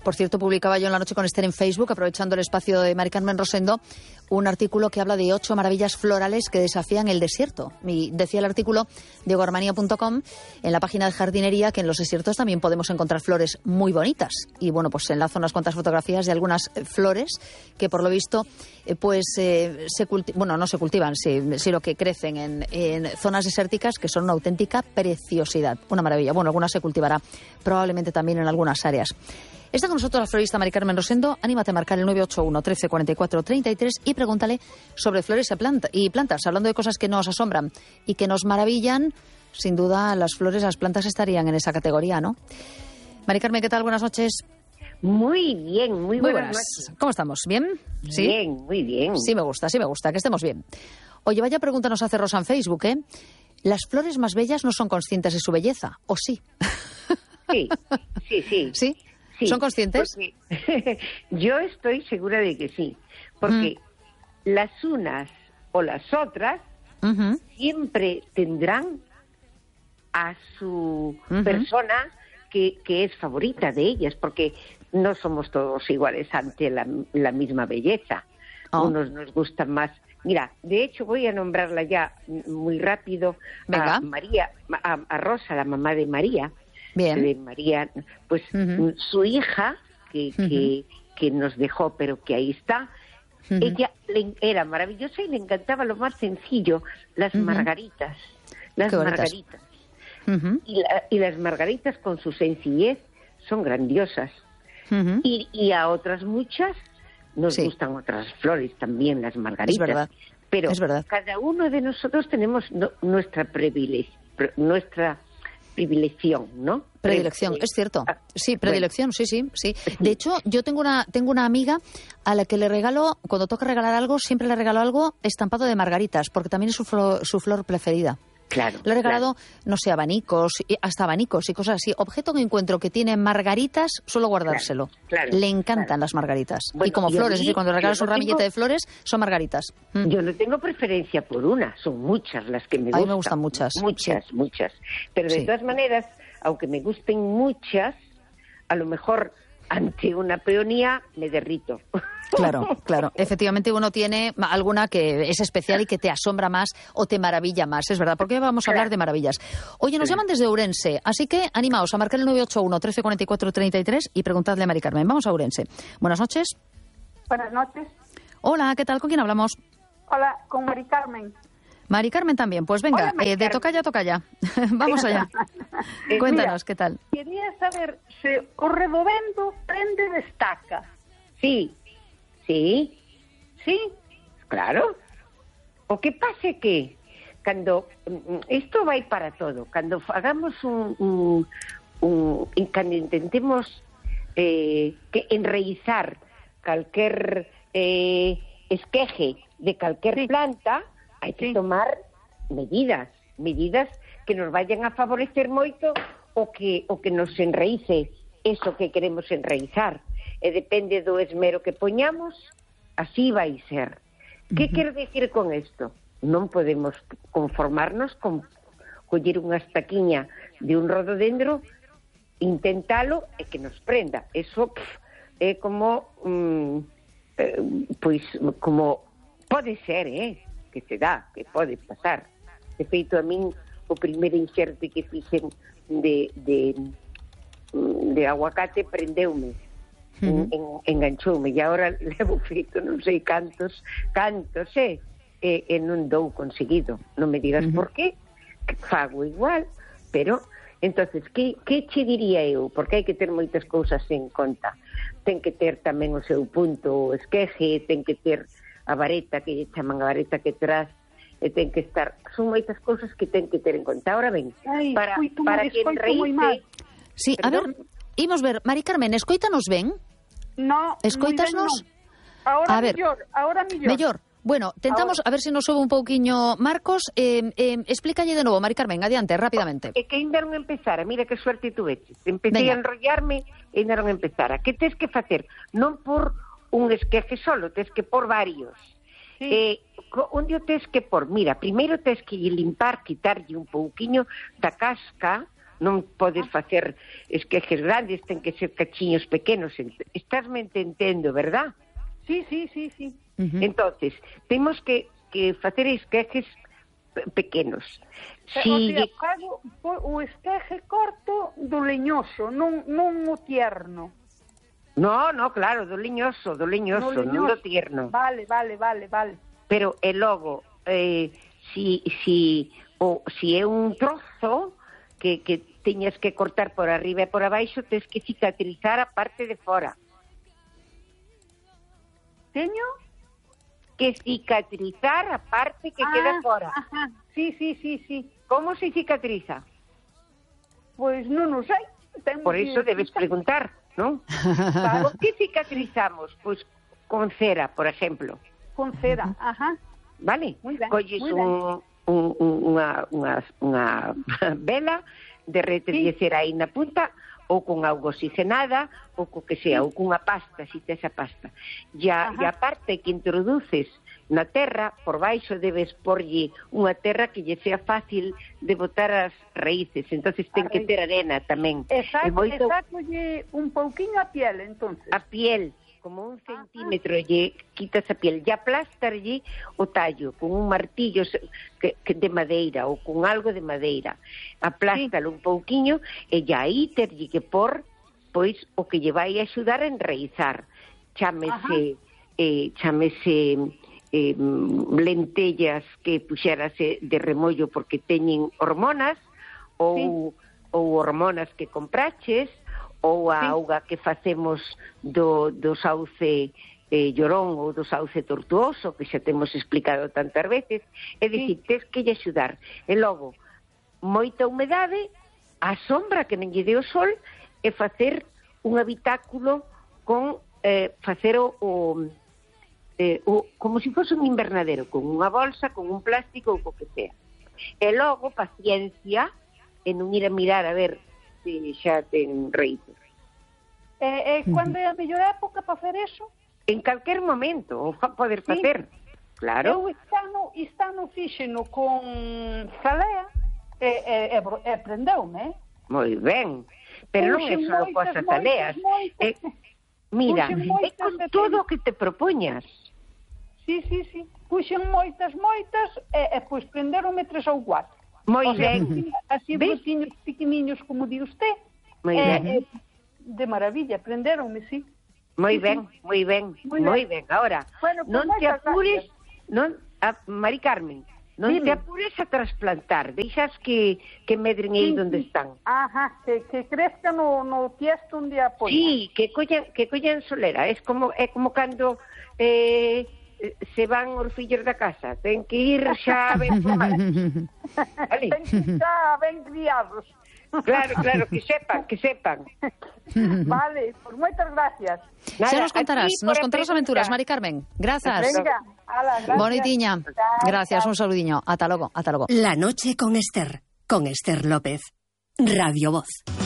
Por cierto, publicaba yo en La Noche con Esther en Facebook, aprovechando el espacio de Mari Carmen Rosendo, un artículo que habla de 8 maravillas florales que desafían el desierto. Y decía el artículo diegoarmanía.com, en la página de jardinería, que en los desiertos también podemos encontrar flores muy bonitas. Y bueno, pues enlazo unas cuantas fotografías de algunas flores que por lo visto no se cultivan, sino que crecen en zonas desérticas, que son una auténtica preciosidad, una maravilla. Bueno, algunas se cultivará probablemente también en algunas áreas. Está con nosotros la florista Mari Carmen Rosendo. Anímate a marcar el 981 13 44 33 y pregúntale sobre flores y plantas. Hablando de cosas que nos asombran y que nos maravillan, sin duda las flores, las plantas estarían en esa categoría, ¿no? Mari Carmen, ¿qué tal? Buenas noches. Muy bien, muy buenas noches. ¿Cómo estamos? ¿Bien? ¿Sí? Bien, muy bien. Sí me gusta, que estemos bien. Oye, vaya pregunta nos hace Rosa en Facebook, ¿eh? ¿Las flores más bellas no son conscientes de su belleza? ¿O sí? Sí. ¿Sí? Sí, ¿son conscientes? Yo estoy segura de que sí, porque las unas o las otras siempre tendrán a su persona que es favorita de ellas, porque no somos todos iguales ante la misma belleza. Unos nos gustan más. Mira, de hecho voy a nombrarla ya muy rápido. Venga. A María, a Rosa, la mamá de María. Bien. De María, pues su hija, que nos dejó, pero que ahí está, ella era maravillosa y le encantaba lo más sencillo, las margaritas. Las margaritas. Y las margaritas con su sencillez son grandiosas. Y a otras muchas nos gustan otras flores también, las margaritas. Es verdad. Pero es verdad. Cada uno de nosotros tenemos nuestra predilección, ¿no? Predilección, es cierto. Sí, predilección, bueno. sí. De hecho, yo tengo una amiga a la que le regalo, cuando toca regalar algo, siempre le regalo algo estampado de margaritas, porque también es su flor preferida. Claro. Le he regalado, no sé, hasta abanicos y cosas así. Objeto que encuentro que tiene margaritas, suelo guardárselo. Claro, le encantan las margaritas. Bueno, y como flores, es decir, cuando regalas un ramillete de flores, son margaritas. Yo no tengo preferencia por una, son muchas las que me gustan. A mí me gustan muchas. Muchas. Pero de todas maneras, aunque me gusten muchas, a lo mejor ante una peonía me derrito. Claro. Efectivamente uno tiene alguna que es especial y que te asombra más o te maravilla más, es verdad, porque vamos a hablar de maravillas. Oye, nos llaman desde Ourense, así que animaos a marcar el 981 13 44 33 y preguntadle a Mari Carmen. Vamos a Ourense. Buenas noches. Buenas noches. Hola, ¿qué tal? ¿Con quién hablamos? Hola, con Mari Carmen. Mari Carmen también, pues venga, Hola, de tocalla. Vamos allá. Cuéntanos, ¿qué tal? Quería saber se o redovendo prende destaca. Sí, claro. O que pase que cuando esto va a ir para todo, cuando hagamos cuando intentemos que enraizar cualquier esqueje de cualquier planta, hay que tomar medidas que nos vayan a favorecer moito o que nos enraíce eso que queremos enraizar. Depende do esmero que poñamos, así vai ser. Que quero dicir con isto? Non podemos conformarnos con coller unha estaquiña de un rododendro, intentalo e que nos prenda. Eso é como como pode ser, que se dá, que pode pasar. De feito, a min o primeiro inxerte que fixen de aguacate prendeume. Enganchoume e agora levo feito non sei cantos e non dou conseguido, non me digas por qué, fago igual, pero entonces que che diría eu? Porque hai que ter moitas cousas en conta, ten que ter tamén o seu punto o esqueje, ten que ter a vareta que lle chaman a vareta que tras, e ten que estar, son moitas cousas que ten que ter en conta. Ahora ben, para que enraíce. Sí, a ver, imos ver, Mari Carmen, escoítanos ben? No, escoítasnos? Ahora mellor. Bueno, tentamos a ver se nos sube un pouquiño Marcos. Explícalle de novo, Mari Carmen, adiante, rapidamente. É que ainda non empezara, mira que suerte tuveches. Empecé a enrollarme e ainda non empezara. Que tes que facer? Non por un esqueje solo, tes que por varios. Onde o tes que por? Mira, primeiro tes que limpar, quitarlle un pouquiño da casca non podes facer esquejes grandes, ten que ser cachiños pequenos. Estásme entendendo, verdad? Sí. Entonces, temos que facer esquejes pequenos. O sea, fago o esqueje corto do leñoso, non o tierno. No, claro, do leñoso, non do tierno. Vale. Pero e logo, si é un trozo que teñas que cortar por arriba e por abaixo, tens que cicatrizar a parte de fora. Teño que cicatrizar a parte que queda fora. Ajá. Sí. Como se cicatriza? Pois non o sei. Por iso debes preguntar, non? Claro. Por que cicatrizamos? Pois con cera, por exemplo. Con cera, ajá. Vale? Muy ben, Colles muy ben. unha vela, derretes de cera aí na punta, ou con auga oxigenada, ou co que sea, ou cunha pasta, se tes a pasta. E a parte que introduces na terra, por baixo debes porlle unha terra que lle sea fácil de botar as raíces, entonces ten que ter arena tamén. Exacto, un pouquiño a piel, entonces. A piel, como 1 centímetro, lle quitas a piel, e aplastarlle o tallo con un martillo que de madeira ou con algo de madeira. Aplástalo un pouquiño e aí terlle que por pois o que lle vai axudar a enraizar. Chámese lentellas que puxérase de remollo porque teñen hormonas ou hormonas que compraches ou a auga que facemos do sauce llorón ou do sauce tortuoso, que xa temos explicado tantas veces. É dicir, tes que lle axudar. E logo, moita humedade, a sombra que non lle dé o sol, e facer un habitáculo con facer como se fose un invernadero, con unha bolsa, con un plástico ou co que sea. E logo, paciencia, en non ir a mirar a ver se xa ten raíces. Cando é a mellor época para facer eso? En calquer momento, o poder facer. Claro. Eu estano fixeno con zalea e prendeume, Moi ben. Pero non é só coas azaleas. Mira, é con todo o que te propoñas. Sí. Puxen moitas, e pois prenderonme 3 ou 4. Moi ben. Así brotiños pequeniños, como di usted. Moi ben. De maravilla, prenderonme, sí. Moi ben. Ahora, bueno, non te apures, Mari Carmen, non te apures a trasplantar, deixas que medren aí onde están. Ajá, que crezcan no tiesto onde apoyan. Sí, que collan solera, é como cando se van os fillos da casa, ten que ir xa ben formados. Vale? Ten que ir xa ben criados. Claro, que sepan. Vale, pues moitas gracias. Xa nos contarás aventuras, Mari Carmen. Grazas. Venga, gracias. Bonitiña. Gracias, un saludiño. Ata logo. La noche con Esther López. Radio Voz.